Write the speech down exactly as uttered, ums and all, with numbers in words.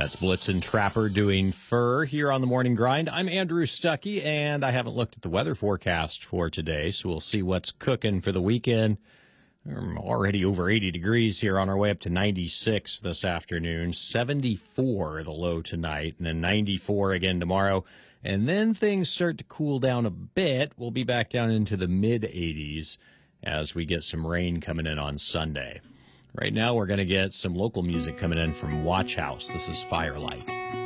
That's Blitzen Trapper doing Fur here on the Morning Grind. I'm Andrew Stuckey, and I haven't looked at the weather forecast for today, so we'll see what's cooking for the weekend. We're already over eighty degrees here on our way up to ninety-six this afternoon, seventy-four the low tonight, and then ninety-four again tomorrow. And then things start to cool down a bit. We'll be back down into the mid-eighties as we get some rain coming in on Sunday. Right now, we're going to get some local music coming in from Watch House. This is Firelight.